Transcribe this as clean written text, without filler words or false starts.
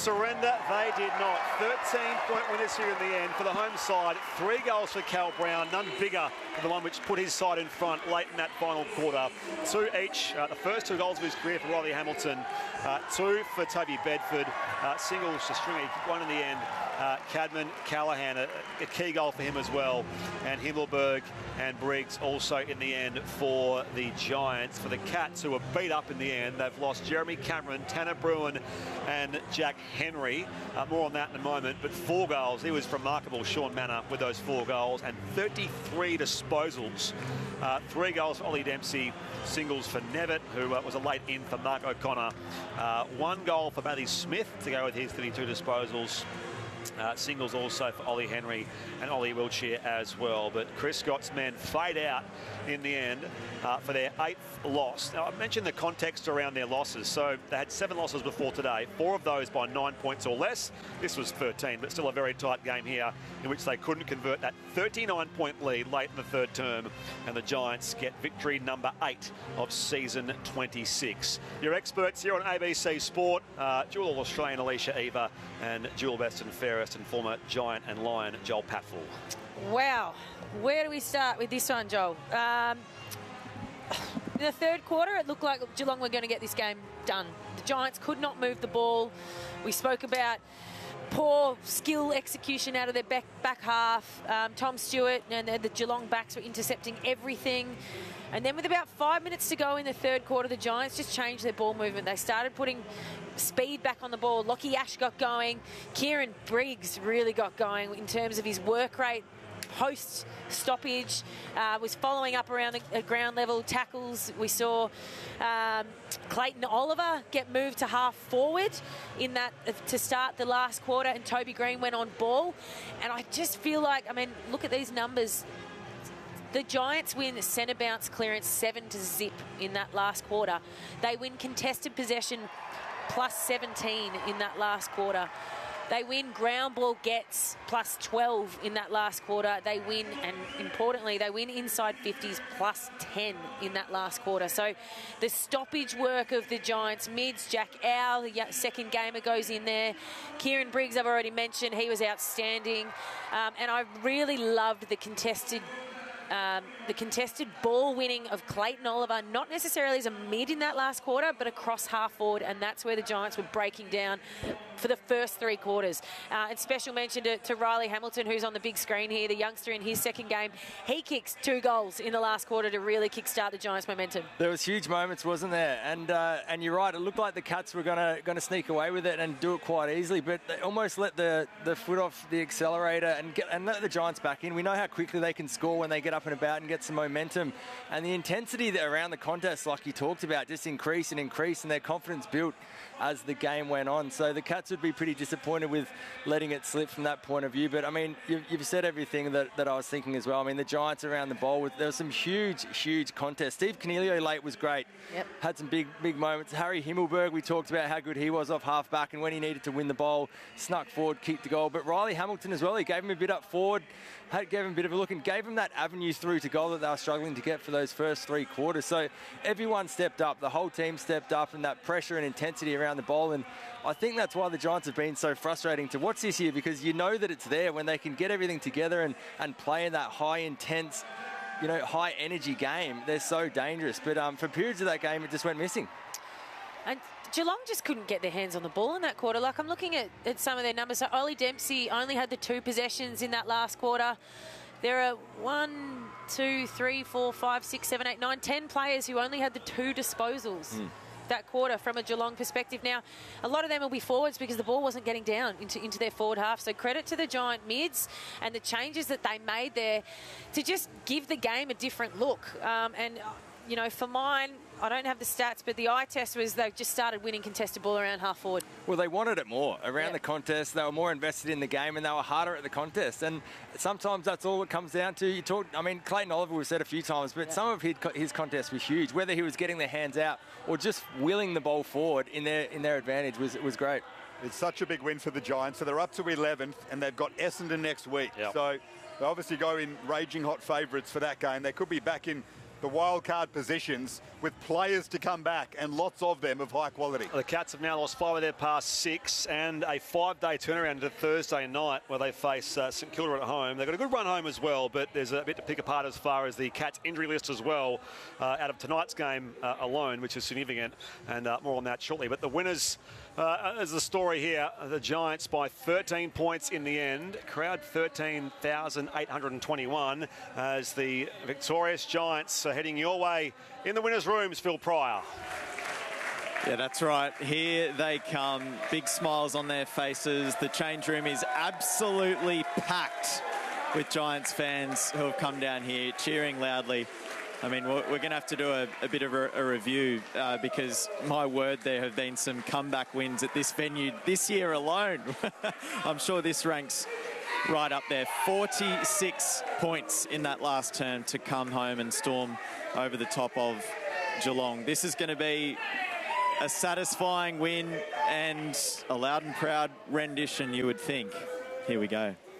surrender? They did not. 13-point winners here in the end for the home side. 3 goals for Cal Brown, none bigger than the one which put his side in front late in that final quarter. 2 each. The first 2 goals of his career for Riley Hamilton. 2 for Toby Bedford. Singles to Stringer, 1 in the end. Cadman, Callahan, a key goal for him as well. And Himmelberg and Briggs also in the end for the Giants. For the Cats, who were beat up in the end, they've lost Jeremy Cameron, Tanner Bruin and Jack Henry. More on that in a moment, but 4 goals. He was remarkable, Sean Manor, with those 4 goals and 33 disposals. 3 goals for Ollie Dempsey, singles for Nevitt, who was a late in for Mark O'Connor. 1 goal for Matty Smith to go with his 32 disposals. Singles also for Ollie Henry and Ollie Wiltshire as well. But Chris Scott's men fade out in the end for their 8th loss. Now, I mentioned the context around their losses. So they had 7 losses before today, 4 of those by 9 points or less. This was 13, but still a very tight game here in which they couldn't convert that 39-point lead late in the 3rd term. And the Giants get victory number 8 of season 26. Your experts here on ABC Sport, dual All-Australian Alicia Eva and dual best and fairest and former Giant and Lion Joel Patfull. Wow. Where do we start with this one, Joel? In the 3rd quarter, it looked like Geelong were going to get this game done. The Giants could not move the ball. We spoke about poor skill execution out of their back half. Tom Stewart and the Geelong backs were intercepting everything. And then with about 5 minutes to go in the 3rd quarter, the Giants just changed their ball movement. They started putting speed back on the ball. Lockie Ash got going. Kieran Briggs really got going in terms of his work rate. Post stoppage, was following up around the ground level tackles. We saw Clayton Oliver get moved to half forward in that to start the last quarter, and Toby Green went on ball. And I just feel like, I mean, look at these numbers. The Giants win centre bounce clearance 7-0 in that last quarter. They win contested possession plus 17 in that last quarter. They win ground ball gets plus 12 in that last quarter. They win, and importantly, they win inside 50s plus 10 in that last quarter. So the stoppage work of the Giants mids, Jack Owl, the second gamer, goes in there. Kieran Briggs, I've already mentioned, he was outstanding. And I really loved the contested ball winning of Clayton Oliver, not necessarily as a mid in that last quarter, but across half forward, and that's where the Giants were breaking down for the first 3 quarters. And special mention to Riley Hamilton, who's on the big screen here, the youngster in his second game. He kicks 2 goals in the last quarter to really kickstart the Giants' momentum. There was huge moments, wasn't there? And you're right, it looked like the Cats were going to sneak away with it and do it quite easily, but they almost let the foot off the accelerator and let the Giants back in. We know how quickly they can score when they get up and about and get some momentum. And the intensity around the contest, like you talked about, just increased, and their confidence built as the game went on. So the Cats would be pretty disappointed with letting it slip from that point of view. But, I mean, you've said everything that I was thinking as well. I mean, the Giants around the ball, there was some huge contests. Steve Coniglio late was great. Yep. Had some big moments. Harry Himmelberg, we talked about how good he was off half-back, and when he needed to win the ball, snuck forward, kicked the goal. But Riley Hamilton as well, he gave him a bit up forward, gave him a bit of a look and gave him that avenue through to goal that they were struggling to get for those first 3 quarters. So everyone stepped up. The whole team stepped up, and that pressure and intensity around the ball. And I think that's why the Giants have been so frustrating to watch this year, because you know that it's there when they can get everything together and play in that high intense, high energy game. They're so dangerous. But for periods of that game, it just went missing. And Geelong just couldn't get their hands on the ball in that quarter. Like, I'm looking at some of their numbers. So Ollie Dempsey only had the 2 possessions in that last quarter. There are 1, 2, 3, 4, 5, 6, 7, 8, 9, 10 players who only had the 2 disposals that quarter from a Geelong perspective. Now, a lot of them will be forwards because the ball wasn't getting down into their forward half. So credit to the Giant mids and the changes that they made there to just give the game a different look. For mine, I don't have the stats, but the eye test was they just started winning contested ball around half forward. Well, they wanted it more around the contest. They were more invested in the game, and they were harder at the contest. And sometimes that's all it comes down to. Clayton Oliver was said a few times, but some of his contests were huge. Whether he was getting their hands out or just wheeling the ball forward in their advantage was great. It's such a big win for the Giants. So they're up to 11th, and they've got Essendon next week. Yep. So they obviously go in raging hot favourites for that game. They could be back in the wild card positions with players to come back and lots of them of high quality. The Cats have now lost 5 of their past 6 and a 5-day turnaround into Thursday night where they face St Kilda at home. They've got a good run home as well, but there's a bit to pick apart as far as the Cats injury list as well out of tonight's game alone, which is significant, and more on that shortly. But the winners, as the story here, the Giants by 13 points in the end. Crowd 13,821 as the victorious Giants are heading your way in the winners' rooms, Phil Pryor. Yeah, that's right. Here they come. Big smiles on their faces. The change room is absolutely packed with Giants fans who have come down here cheering loudly. I mean, we're going to have to do a bit of a review because, my word, there have been some comeback wins at this venue this year alone. I'm sure this ranks right up there. 46 points in that last term to come home and storm over the top of Geelong. This is going to be a satisfying win and a loud and proud rendition, you would think. Here we go.